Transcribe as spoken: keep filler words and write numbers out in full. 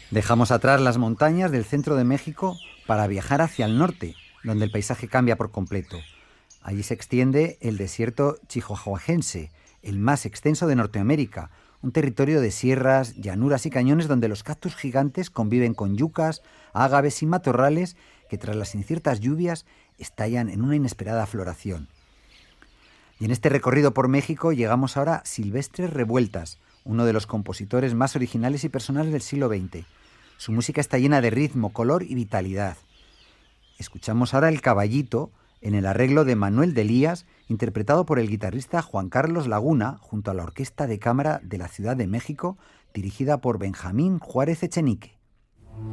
Dejamos atrás las montañas del centro de México para viajar hacia el norte, donde el paisaje cambia por completo. Allí se extiende el desierto chihuahuagense, el más extenso de Norteamérica, un territorio de sierras, llanuras y cañones donde los cactus gigantes conviven con yucas, ágaves y matorrales que tras las inciertas lluvias estallan en una inesperada floración. Y en este recorrido por México llegamos ahora a Silvestre Revueltas, uno de los compositores más originales y personales del siglo veinte. Su música está llena de ritmo, color y vitalidad. Escuchamos ahora El Caballito en el arreglo de Manuel de Elías, interpretado por el guitarrista Juan Carlos Laguna, junto a la Orquesta de Cámara de la Ciudad de México, dirigida por Benjamín Juárez Echenique.